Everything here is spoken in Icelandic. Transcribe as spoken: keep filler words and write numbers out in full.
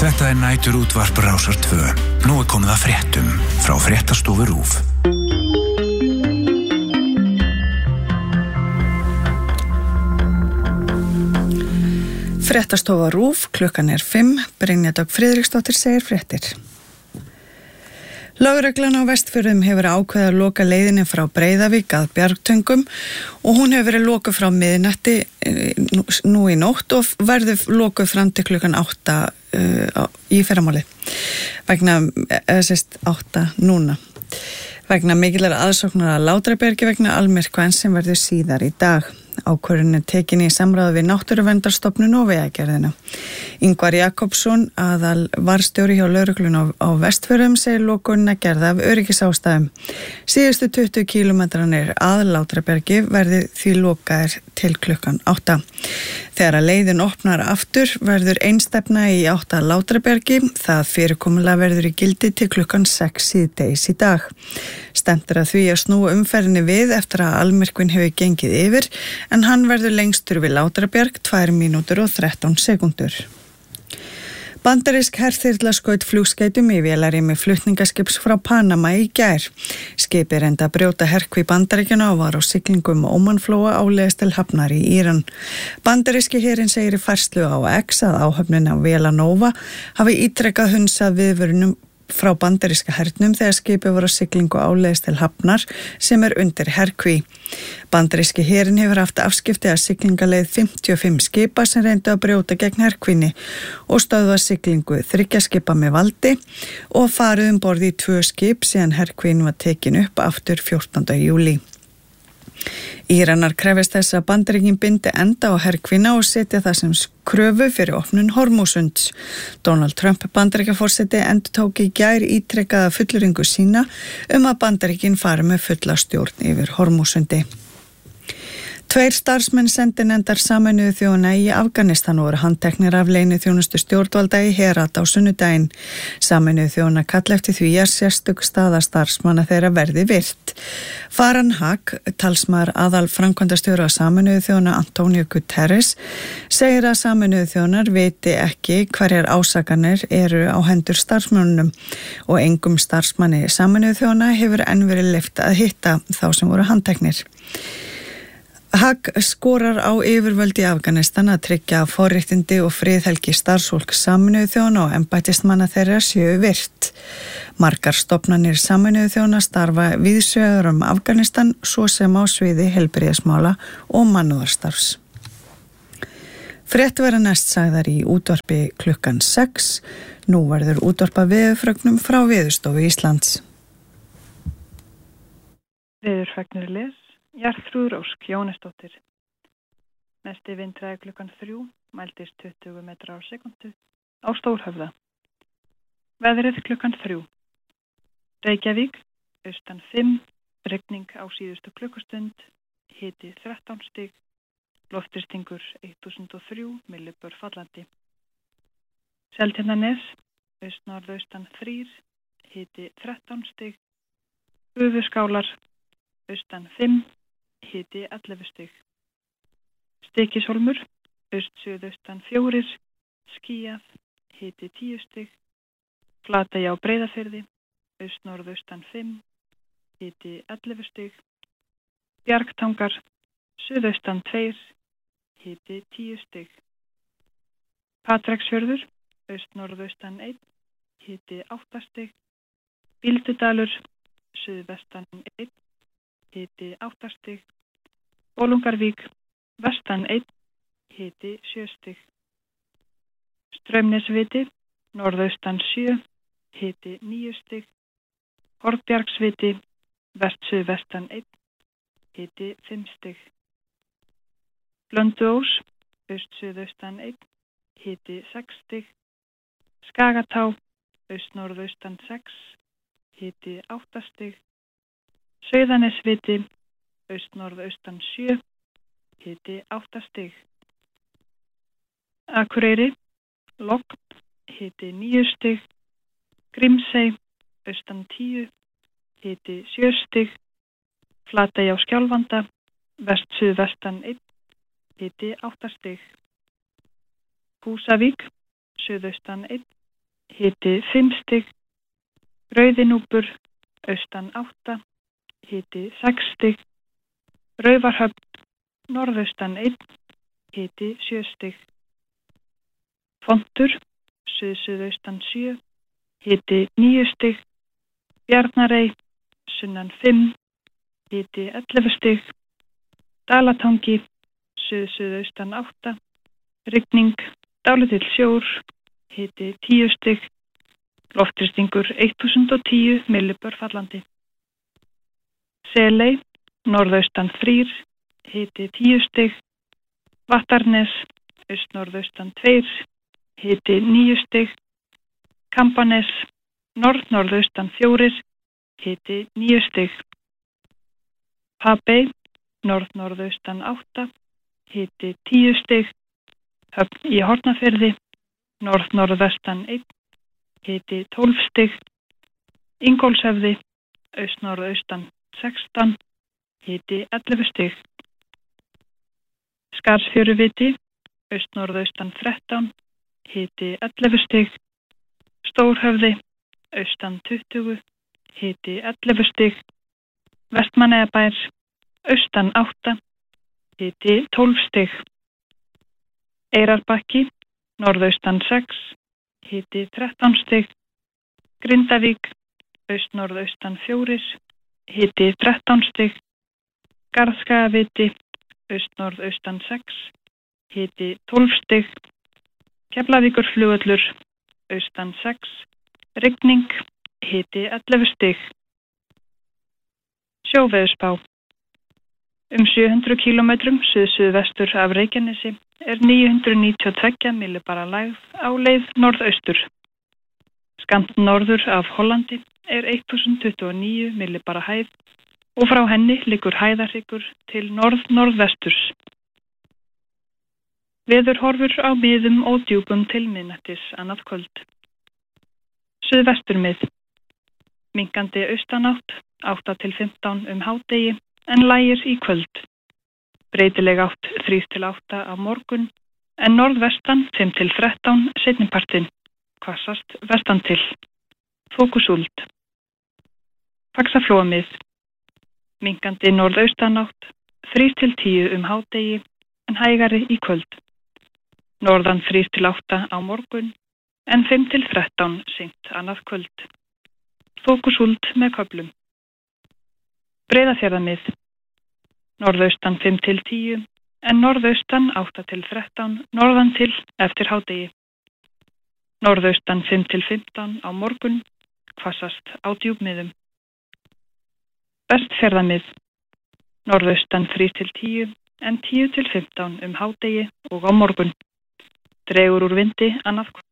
Þetta er nætur útvarp Rásar tvö. Nú er komið að fréttum frá fréttastofu RÚV. Fréttastofa RÚV, klukkan er fimm, Brynja Dögg Friðriksdóttir segir fréttir. Lögreglan á Vestfjörðum hefur ákveðið að loka leiðinni frá Breiðavík að Bjargtöngum og hún hefur verið lokuð frá miðnætti nú í nótt og verður lokuð fram til klukkan átta uh, í fyrramálið. Vegna, eða sérst átta núna. Vegna mikillar aðsóknar að Látrabjargi vegna almyrkva sem verður síðar í dag. Ákvörðun er tekin í samráði við Náttúruverndarstofnun og Vegagerðina. Ingvar Jakobsson, aðal varðstjóri hjá lögreglunni á, á Vestfjörðum, segir lokunina gerða af öryggisástæðum. Síðustu tuttugu kílómetranir að Látrabjargi verði því lokaðir til klukkan átta. Þegar að leiðin opnar aftur verður einstefna í átta að Látrabjargi. Það fyrirkomulega verður í gildi til klukkan sex síðdegis í dag. Stefnt er að því að snúa umferðinni við eftir að almyrkvinn hefur gengið yfir, en hann verður lengstur við Látrabjarg tvær mínútur og þrettán sekúndur. Bandarísk herþyrla skaut flugskeytum í vélarrými flutningaskips frá Panama í gær. Skipið reyndi að brjóta herkví Bandaríkjanna og var á siglingum Ómanflóa áleiðis til Hafnar í Íran. Bandaríski herinn segir í færslu á X að áhöfnin á Velanova hafi ítrekað hunsað viðvörunum frá bandaríska hernum þegar skipið var á siglingu áleiðis til Hafnar sem er undir herkví. Bandaríski herinn hefur haft afskipti að siglingaleið fimmtíu og fimm skipa sem reyndu að brjóta gegn herkvinni og stöðva siglingu þriggja skipa með valdi og farið um borð í tvö skip síðan herkvin var tekin upp aftur fjórtánda júlí. Íranar krefjast þess að Bandaríkin bindi enda á herkvinna og setja það sem kröfu fyrir opnun Hormúsunds. Donald Trump Bandaríkjaforseti endurtók í gær ítrekkaða fullyrðingu sína um að Bandaríkin fari með fulla stjórn yfir Hormúsundi. Tveir starfsmenn sendinefndar Sameinuðu þjóðanna í Afganistan voru handteknir af leyniþjónustu stjórnvalda í Herat á sunnudaginn. Sameinuðu þjóðanna kalla eftir því að sérstök staða starfsmanna þeirra verði virt. Farhan Haq, talsmaður aðal framkvæmdastjóra Sameinuðu þjóðanna Antonio Guterres, segir að Sameinuðu þjóðannar viti ekki hverjar ásakanir eru á hendur starfsmönnum og engum starfsmanni Sameinuðu þjóðanna hefur enn verið leyft að hitta þá sem voru handteknir. Haq skorar á yfirvöld í Afganistan að tryggja forréttindi og friðhelgi starfsfólks Sameinuðu þjóðanna og embættismanna þeirra séu virt. Margar stofnanir Sameinuðu þjóðanna starfa víðsvegar um Afganistan svo sem á sviði heilbrigðismála og mannúðarstarfs. Frétt verða næst sagðar í útvarpi klukkan sex. Nú verður útvarpa veðurfregnum frá Veðurstofu Íslands. Veðurfregnir les. Jarþrúður Ósk Jónesdóttir. Mesti vindhraði klukkan þrjú, mældist tuttugu metrar á sekundu á Stórhöfða. Veðrið klukkan þrjú. Reykjavík, austan fimm, rigning á síðustu klukkustund, hiti þrettán stig, loftþrýstingur þúsund og þrjú millibör fallandi. Seltjarnarnes, austnorðaustan þrír, hiti þrettán stig, Gufuskálar, austan fimm, hiti ellefu stig. Stykkishólmur, aust-suðaustan fjórir, skýjað, hiti tíu stig. Flatey á Breiðafirði, aust-norðaustan fimm, hiti ellefu stig. Bjargtangar, suðaustan tveir, hiti tíu stig. Patreksfjörður, aust-norðaustan einn, hiti átta stig. Bíldudalur, suðvestan einn, hiti átta stig. Bolungarvík, vestan einn, hiti sjö stig. Straumnesviti, norðaustan sjö, hiti níu stig. Hornbjargsviti, vest-suðvestan einn, hiti fimm stig. Blönduós, aust-suðaustan einn, hiti sex stig. Skagatá, aust-norðaustan sex, hiti átta stig. Sauðanesviti, aust-norðaustan sjö, hiti átta stig. Akureyri, logn, hiti níu stig. Grímsey, austan tíu, hiti sjö stig. Flatey á Skjálfanda, vest-suðvestan einn, hiti átta stig. Húsavík, suðaustan einn, hiti fimm stig. Rauðinúpur, austan átta, hiti sex stig. Raufarhöfn, norðaustan einn, hiti sjö stig. Fontur, suð-suðaustan sjö, hiti níu stig. Bjarnarey, sunnan fimm, hiti ellefu stig. Dalatangi, suð-suðaustan átta, rigning, dálítill sjór, hiti tíu stig. Loftþrýstingur þúsund og tíu millibör fallandi. Seley, norðaustan þrír, hiti tíu stig. Vattarnes, austnorðaustan tveir, hiti níu stig. Kambanes, norð-norðaustan fjórir, hiti níu stig. Papey, norð-norðaustan átta, hiti tíu stig. Höfn í Hornafirði, norð-norðvestan einn, hiti tólf stig. Ingólfshöfði, austnorðaustan sextán, hiti ellefu stig. Skarðsfjöruviti, austnorðaustan þrettán, hiti ellefu stig. Stórhöfði, austan tuttugu, hiti ellefu stig. Vestmannaeyjabær, austan átta, hiti tólf stig. Eyrarbakki, norðaustan sex, hiti þrettán stig. Grindavík, austnorðaustan fjórir, hiti þrettán stig. Garðskagaviti, austnorðaustan sex, hiti tólf stig. Keflavíkurflugvöllur, austan sex, rigning, hiti ellefu stig. Sjóveðurspá. Um sjö hundruð kílómetrum suð-suðvestur af Reykjanesi er níu hundruð níutíu og tvö millibara lægð á leið norðaustur. Skammt norður af Hollandi er þúsund tuttugu og níu millibara hæð og frá henni liggur hæðarhryggur til norð-norðvesturs. Veðurhorfur á miðum og djúpum til miðnættis annað kvöld. Suðvesturmið. Minnkandi austanátt, átta til fimmtán um hádegi, en lægir í kvöld. Breytileg átt þrír til átta á morgun, en norðvestan fimm til þrettán seinnipartinn, hvassast vestan til. Þokusúld. Faxaflóamið. Minnkandi norðaustanátt, þrír til tíu um hádegi, en hægari í kvöld. Norðan þrír til átta á morgun, en fimm til þrettán seint annað kvöld. Þokusúld með köflum. Breiðafjarðarmið. Norðaustan fimm til tíu, en norðaustan átta til þrettán, norðan til eftir hádegi. Norðaustan fimm til fimmtán á morgun, hvassast á djúpmiðum. Vestfjarðarmið. Norðaustan þrír til tíu, en tíu til fimmtán um hádegi og á morgun. Dregur úr vindi annað kvöld.